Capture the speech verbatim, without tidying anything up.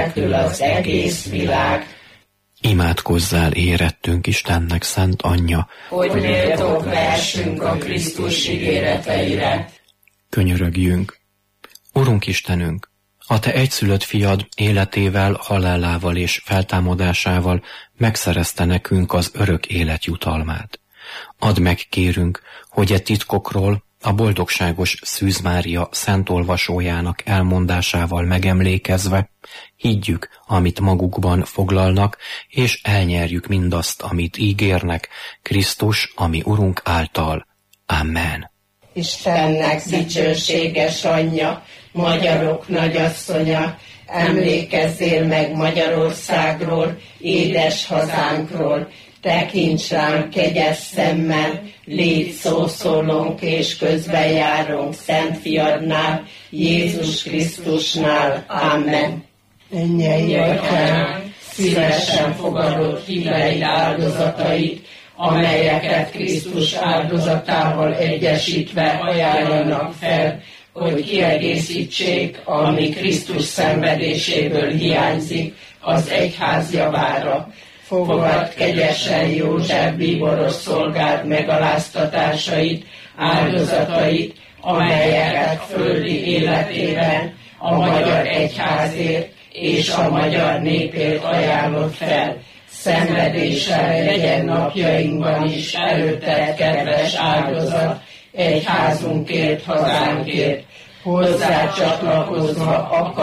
szentül az egész világ. Imádkozzál, érettünk Istennek szent anyja, hogy méltók lehessünk a Krisztus ígéreteire. Könyörögjünk. Urunk Istenünk, a Te egyszülött fiad életével, halálával és feltámadásával megszerezte nekünk az örök élet jutalmát. Add meg, kérünk, hogy e titkokról a boldogságos Szűz Mária szent olvasójának elmondásával megemlékezve higgyük, amit magukban foglalnak, és elnyerjük mindazt, amit ígérnek, Krisztus, ami Urunk által. Amen. Istennek dicsőséges anyja, magyarok nagyasszonya, emlékezzél meg Magyarországról, édes hazánkról, tekints ránk kegyes szemmel, légy szószólónk és közbenjárunk Szent Fiadnál, Jézus Krisztusnál. Amen. Mennyei Atyánk, szívesen fogadott híveid áldozatait, amelyeket Krisztus áldozatával egyesítve ajánlanak fel, hogy kiegészítsék, ami Krisztus szenvedéséből hiányzik az egyház javára. Fogadd kegyesen József bíboros szolgád megaláztatásait, áldozatait, amelyeket földi életében a magyar egyházért és a magyar népért ajánlott fel. Szenvedéssel legyen napjainkban is előtted kedves áldozat, egyházunkért, hazánkért, hozzá csatlakozva